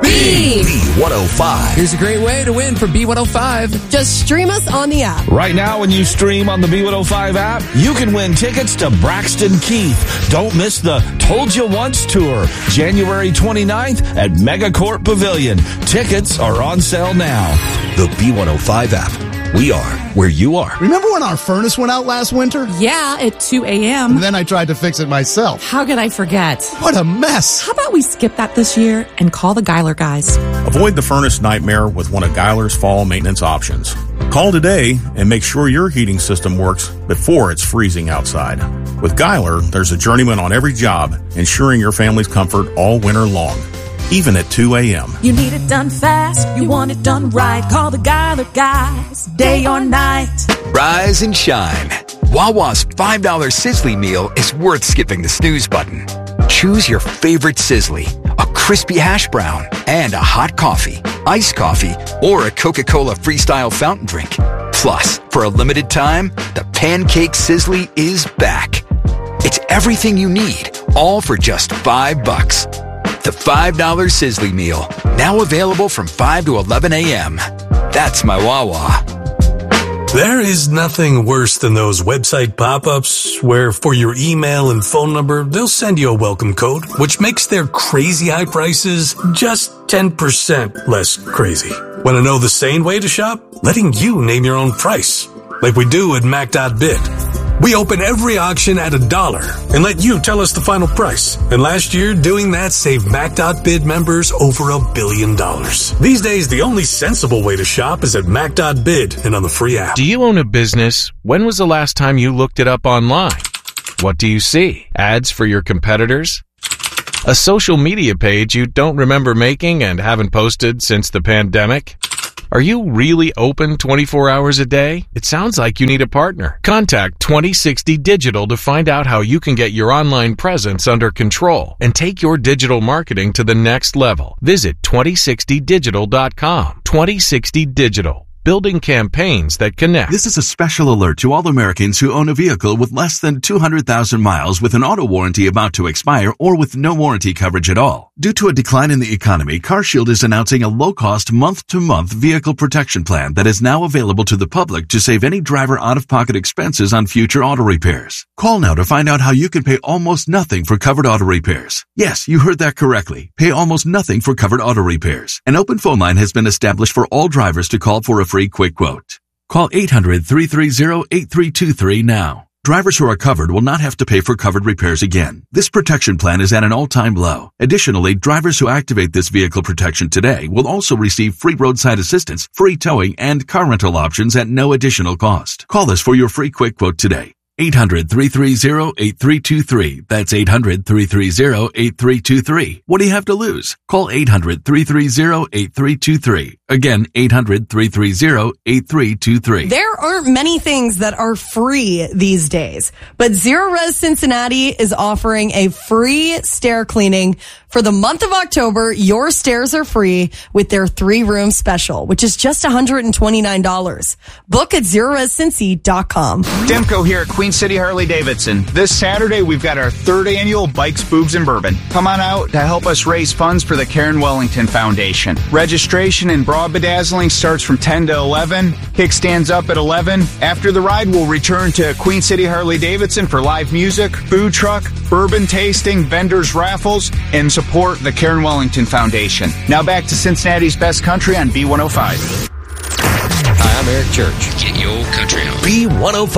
B105. Here's a great way to win for B105. Just stream us on the app. Right now, when you stream on the B105 app, you can win tickets to Braxton Keith. Don't miss the Told You Once tour, January 29th at Megacorp Pavilion. Tickets are on sale now. The B105 app. We are where you are. Remember when our furnace went out last winter? Yeah, at 2 a.m. And then I tried to fix it myself. How could I forget? What a mess. How about we skip that this year and call the Geiler guys? Avoid the furnace nightmare with one of Geiler's fall maintenance options. Call today and make sure your heating system works before it's freezing outside. With Geiler, there's a journeyman on every job, ensuring your family's comfort all winter long, even at 2 a.m. You need it done fast, you want it done right. Call the Geiler guys, day or night. Rise and shine. Wawa's $5 Sizzly meal is worth skipping the snooze button. Choose your favorite Sizzly, a crispy hash brown, and a hot coffee, iced coffee, or a Coca-Cola Freestyle fountain drink. Plus, for a limited time, the Pancake Sizzly is back. It's everything you need, all for just $5. The $5 Sizzly meal, now available from 5 to 11 a.m. That's my Wawa. There is nothing worse than those website pop-ups where for your email and phone number, they'll send you a welcome code, which makes their crazy high prices just 10% less crazy. Want to know the sane way to shop? Letting you name your own price, like we do at Mac.bid. We open every auction at $1 and let you tell us the final price. And last year, doing that saved Mac.bid members over $1 billion. These days, the only sensible way to shop is at Mac.bid and on the free app. Do you own a business? When was the last time you looked it up online? What do you see? Ads for your competitors? A social media page you don't remember making and haven't posted since the pandemic? Are you really open 24 hours a day? It sounds like you need a partner. Contact 2060 Digital to find out how you can get your online presence under control and take your digital marketing to the next level. Visit 2060digital.com. 2060 Digital. Building campaigns that connect. This is a special alert to all Americans who own a vehicle with less than 200,000 miles with an auto warranty about to expire or with no warranty coverage at all. Due to a decline in the economy, CarShield is announcing a low-cost month-to-month vehicle protection plan that is now available to the public to save any driver out-of-pocket expenses on future auto repairs. Call now to find out how you can pay almost nothing for covered auto repairs. Yes, you heard that correctly. Pay almost nothing for covered auto repairs. An open phone line has been established for all drivers to call for a free quick quote. Call 800-330-8323 now. Drivers who are covered will not have to pay for covered repairs again. This protection plan is at an all-time low. Additionally, drivers who activate this vehicle protection today will also receive free roadside assistance, free towing, and car rental options at no additional cost. Call us for your free quick quote today. 800-330-8323. That's 800-330-8323. What do you have to lose? Call 800-330-8323. Again, 800-330-8323. There aren't many things that are free these days, but Zero Res Cincinnati is offering a free stair cleaning. For the month of October, your stairs are free with their 3-room special, which is just $129. Book at ZeroResCincy.com. Demko here at Queen City Harley-Davidson. This Saturday, we've got our 3rd annual Bikes, Boobs, and Bourbon. Come on out to help us raise funds for the Karen Wellington Foundation. Registration and bra bedazzling starts from 10 to 11. Kickstands up at 11. After the ride, we'll return to Queen City Harley-Davidson for live music, food truck, bourbon tasting, vendors, raffles, and support the Karen Wellington Foundation. Now back to Cincinnati's Best Country on B105. Hi, I'm Eric Church. Get your country on B105.